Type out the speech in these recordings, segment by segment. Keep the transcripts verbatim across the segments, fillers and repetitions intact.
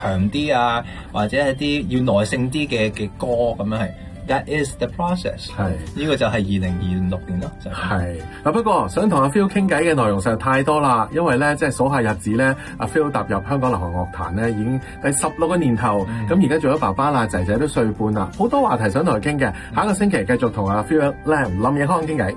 強啲啊，或者係啲要耐性啲嘅嘅歌咁樣係。That is the process。係呢個就係二零二六年咯，就係。係啊，不過想同阿 Phil 傾偈嘅內容實在太多啦，因為咧即係數下日子咧，阿 Phil 踏入香港流行樂壇咧已經第十六個年頭，咁而家做咗爸爸啦，仔仔都歲半啦，好多話題想同佢傾嘅。下一個星期繼續同阿 Phil 咧林野康傾偈。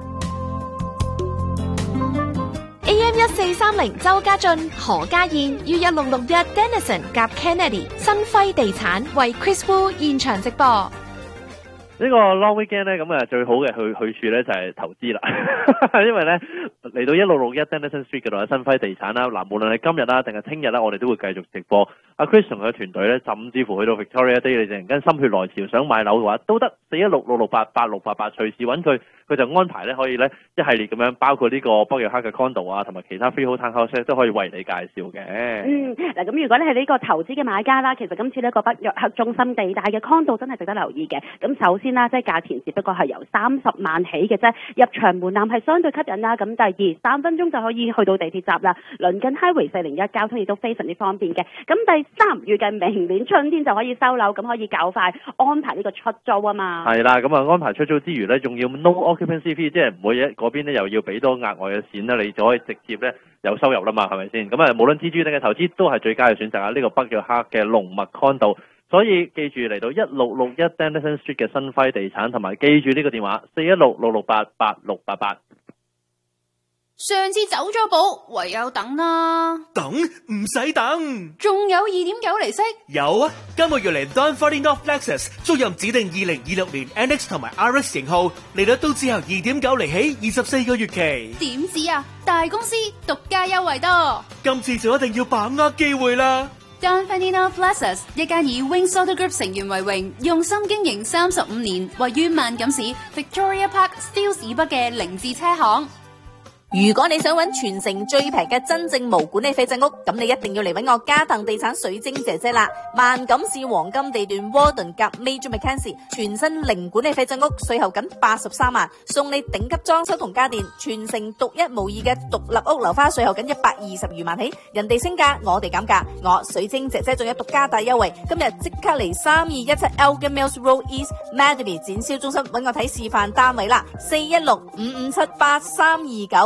A M 一四三零周家俊、何家燕於一六六一 Dennison 夾 Kennedy 新輝地產為 Chris Wu 現場直播。 呢個 long weekend 咧，咁啊最好嘅去去處咧就係投資啦，因為咧嚟到一六六一 Dennison Street 嗰度嘅新輝地產啦，嗱無論係今日啦定係聽日啦，我哋都會繼續直播。阿 Chris 同佢嘅團隊咧，甚至乎去到 Victoria Day，你突然間心血來潮想買樓嘅話，都得四一六六六八八六八八，隨時揾佢，佢就安排咧可以咧一系列咁樣，包括呢個北約克嘅 condo 啊，同埋其他 freehold townhouse 都可以為你介紹嘅。 嗯，嗱咁如果你係呢個投資嘅買家啦，其實今次呢個北約克中心地帶嘅 condo 真係值得留意嘅。咁首先啦，即係價錢只不過係由三十萬起嘅啫，入場門檻係相對吸引啦。咁第二，三分鐘就可以去到地鐵站啦，鄰近 Highway 四零一，交通亦都非常之方便嘅。咁第三，預計明年春天就可以收樓，咁可以較快安排呢個出租啊嘛。係啦，咁啊安排出租之餘咧，仲要 no occupancy fee，即係唔會嗰邊咧又要俾多額外嘅錢啦，你就可以直接咧有收入啦嘛，係咪先？咁啊，無論自住定係投資都係最佳嘅選擇啊！呢、這個北約克嘅龍脈 condo。所以記住嚟到一六六一 Dennison Street 嘅新輝地產，同埋記住呢個電話四一六六六八八六八八。 上次走咗寶，唯有等啦。 等唔使等， 仲有二點九厘息。 有啊，今個月嚟 Don Forty North Lexus 租任指定二零二六年 N X 同埋 R X 型號，利率都只有二點九厘起，二十四個月期。 點止啊？大公司獨家優惠多， 今次就一定要把握機會啦。 Don Ferdinand Lexus 一間以 Wings Auto Group 成員為榮，用心經營三十五年，位於萬錦市 Victoria Park Steeles 以北嘅凌志車行。 如果你想揾全城最平嘅真正無管理廢置屋，咁你一定要嚟揾我嘉騰地產水晶姐姐啦！萬錦市黃金地段 Warden 夾 Major Mackenzie 全新零管理廢置屋，稅後僅八十三萬，送你頂級裝修同家電，全城獨一無二嘅獨立屋樓花，稅後僅一百二十餘萬起，人哋升價，我哋減價，我水晶姐姐仲有獨家大優惠，今日即刻嚟三二一七 Elgin Mills Road East Madeley 展銷中心揾我睇示範單位啦，四一六五五七八三二九。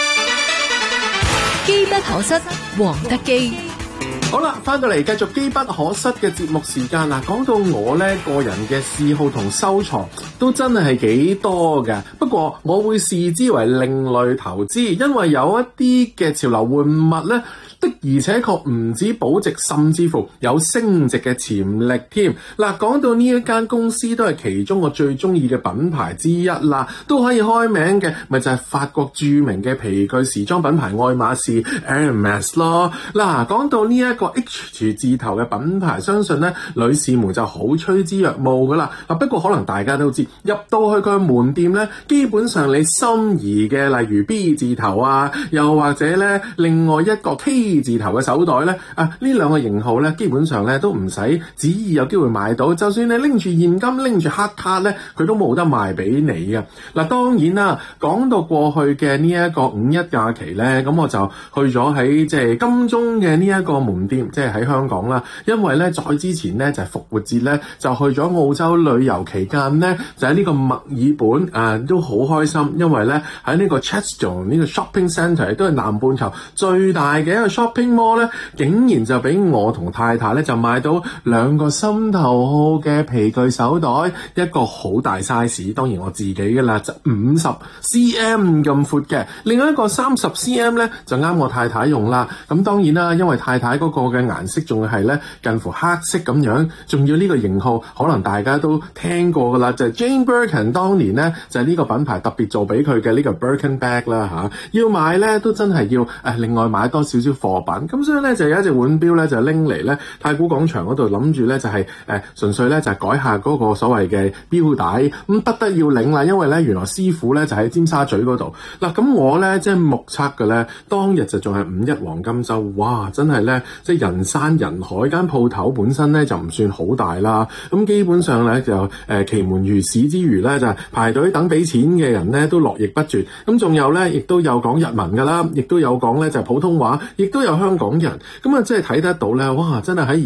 機不可失，黃德基。 好啦，翻到嚟繼續機不可失嘅節目時間啦。講到我咧個人嘅嗜好同收藏都真係幾多嘅，不過我會視之為另類投資，因為有一啲嘅潮流玩物咧的而且確唔止保值，甚至乎有升值嘅潛力添。嗱，講到呢一間公司都係其中我最中意嘅品牌之一啦，都可以開名嘅，咪就係、是、法國著名嘅皮具時裝品牌愛馬仕 Hermès 咯。嗱，講到呢一個 H 字頭嘅品牌，相信咧女士們就好趨之若鶩噶啦。啊，不過可能大家都知，入到去佢嘅門店咧，基本上你心儀嘅，例如 B 字頭啊，又或者咧另外一個 K字頭嘅手袋咧，啊呢兩個型號咧，基本上咧都唔使旨意有機會買到，就算你拎住現金拎住黑卡咧，佢都冇得賣俾你嘅。嗱、啊，當然啦，講到過去嘅呢一個五一假期咧，咁我就去咗喺即係金鐘嘅呢一個門店，即係喺香港啦。因為咧，在之前咧就係、是、復活節咧，就去咗澳洲旅遊期間咧，就喺呢個墨爾本啊，都好開心，因為咧喺呢個 Chadstone 呢個 shopping centre 都係南半球最大嘅一個 shopping mall 咧，竟然就俾我同太太咧就買到兩個心頭好嘅皮具手袋，一個好大 size， 當然我自己嘅啦，就五十 cm 咁闊嘅，另外一個三十 cm 咧就啱我太太用啦。咁當然啦，因為太太嗰個嘅顏色仲係咧近乎黑色咁樣，仲要呢個型號可能大家都聽過噶啦，就係、是、Jane Birkin 當年咧就係、是、呢個品牌特別做俾佢嘅呢個 Birkin bag 啦吓、啊，要買咧都真係要誒、呃、另外買多少少貨品。咁所以咧就有一隻腕錶咧就拎嚟咧太古廣場嗰度，諗住咧就係誒純粹咧就係、是、改下嗰個所謂嘅錶帶，咁不得要領啦，因為咧原來師傅咧就喺尖沙咀嗰度。嗱，咁我咧即係目測嘅咧，當日就仲係五一黃金周，哇！真係咧即係人山人海，間鋪頭本身咧就唔算好大啦，咁基本上咧就誒、呃、其門如市之餘咧就係、是、排隊等俾錢嘅人咧都絡繹不絕，咁仲有咧亦都有講日文噶啦，亦都有講咧就係、是、普通話，亦都都有香港人，咁啊，即係睇得到咧，哇！真係喺